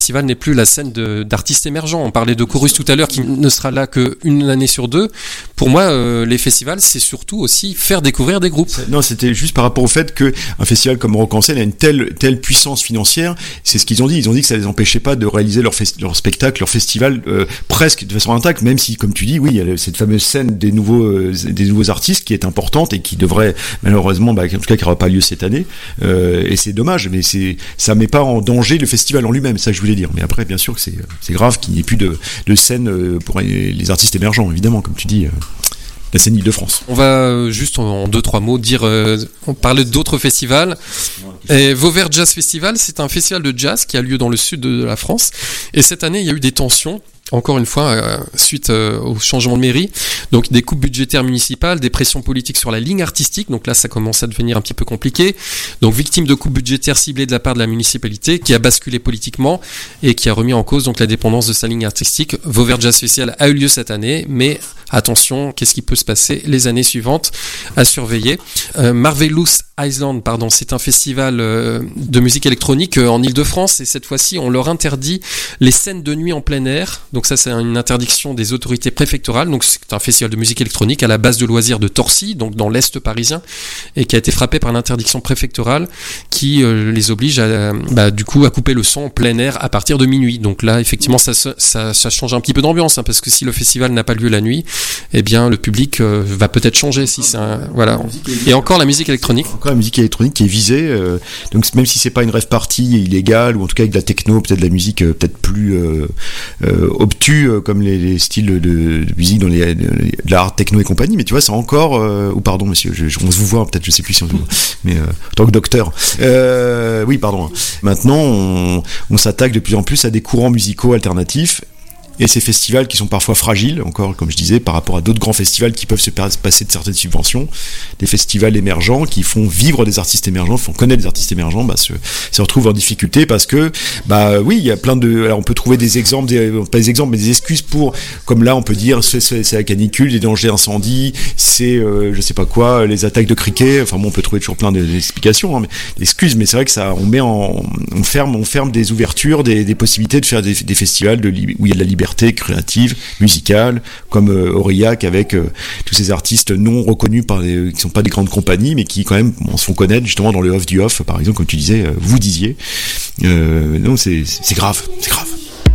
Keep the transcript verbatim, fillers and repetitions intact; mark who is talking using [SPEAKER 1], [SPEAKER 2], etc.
[SPEAKER 1] festival n'est plus la scène de, d'artistes émergents. On parlait de Chorus tout à l'heure qui ne sera là qu'une année sur deux. Pour moi, euh, les festivals, c'est surtout aussi faire découvrir des groupes.
[SPEAKER 2] Non, c'était juste par rapport au fait qu'un festival comme Rock en Seine a une telle, telle puissance financière. C'est ce qu'ils ont dit. Ils ont dit que ça les empêchait pas de réaliser leur, festi- leur spectacle, leur festival euh, presque de façon intacte, même si, comme tu dis, oui, il y a cette fameuse scène des nouveaux, euh, des nouveaux artistes qui est importante et qui devrait malheureusement, bah, en tout cas, qui n'aura pas lieu cette année. Euh, et c'est dommage, mais c'est, ça met pas en danger le festival en lui-même. Ça que je voulais dire. Mais après, bien sûr que c'est, c'est grave qu'il n'y ait plus de, de scène pour les artistes émergents, évidemment, comme tu dis, euh, la scène Île-de-France.
[SPEAKER 1] On va juste en deux, trois mots dire, euh, on parlait d'autres festivals. Et Vauvert Jazz Festival, c'est un festival de jazz qui a lieu dans le sud de la France. Et cette année, il y a eu des tensions. Encore une fois, euh, suite euh, au changement de mairie, donc des coupes budgétaires municipales, des pressions politiques sur la ligne artistique, donc là ça commence à devenir un petit peu compliqué, donc victime de coupes budgétaires ciblées de la part de la municipalité, qui a basculé politiquement et qui a remis en cause donc la dépendance de sa ligne artistique. Vauvert Jazz Festival a eu lieu cette année, mais attention, qu'est-ce qui peut se passer les années suivantes à surveiller. euh, Marvelous Island, pardon, c'est un festival euh, de musique électronique euh, en Île-de-France, et cette fois-ci on leur interdit les scènes de nuit en plein air. Donc ça, c'est une interdiction des autorités préfectorales. Donc c'est un festival de musique électronique à la base de loisirs de Torcy, donc dans l'Est parisien, et qui a été frappé par l'interdiction préfectorale qui euh, les oblige à, bah, du coup, à couper le son en plein air à partir de minuit. Donc là, effectivement, ça, ça, ça change un petit peu d'ambiance, hein, parce que si le festival n'a pas lieu la nuit, eh bien, le public euh, va peut-être changer. Si c'est un, voilà. Et encore la musique électronique.
[SPEAKER 2] Encore la musique électronique qui est visée. Euh, donc même si c'est pas une rave party illégale, ou en tout cas avec de la techno, peut-être de la musique euh, peut-être plus euh, euh, obtus euh, comme les, les styles de, de musique dans les, de, de l'art techno et compagnie, mais tu vois, c'est encore euh, ou pardon monsieur, je, je, on se vous voit peut-être, je sais plus si on se voit, mais euh, en tant que docteur euh, oui pardon maintenant on, on s'attaque de plus en plus à des courants musicaux alternatifs. Et ces festivals qui sont parfois fragiles, encore comme je disais, par rapport à d'autres grands festivals qui peuvent se passer de certaines subventions, des festivals émergents qui font vivre des artistes émergents, font connaître des artistes émergents, bah, se, se retrouvent en difficulté parce que, bah oui, il y a plein de, alors on peut trouver des exemples, des, pas des exemples, mais des excuses pour, comme là on peut dire, c'est, c'est, c'est la canicule, des dangers d'incendie, c'est, euh, je sais pas quoi, les attaques de criquets, enfin bon, on peut trouver toujours plein d'explications, hein, mais d'excuses, mais c'est vrai que ça, on met en, on ferme, on ferme des ouvertures, des, des possibilités de faire des, des festivals de, où il y a de la liberté créative, musicale, comme euh, Aurillac avec euh, tous ces artistes non reconnus par les, qui sont pas des grandes compagnies, mais qui quand même bon, se font connaître justement dans le off du off, par exemple, comme tu disais, euh, vous disiez. Euh, non, c'est, c'est grave, c'est grave.